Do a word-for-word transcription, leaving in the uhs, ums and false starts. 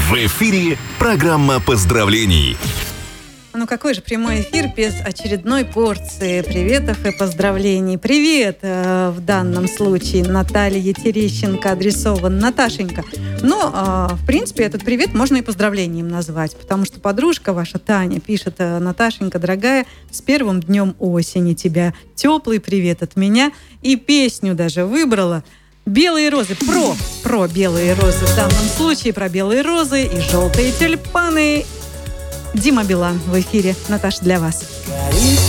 В эфире программа поздравлений. Ну какой же прямой эфир без очередной порции приветов и поздравлений. Привет э, в данном случае Наталье Терещенко адресован. Наташенька, но э, в принципе этот привет можно и поздравлением назвать, потому что подружка ваша Таня пишет: Наташенька, дорогая, с первым днем осени тебя. Теплый привет от меня. И песню даже выбрала. Белые розы, про, про белые розы. В данном случае про белые розы и желтые тюльпаны. Дима Билан в эфире. Наташа, для вас. Горит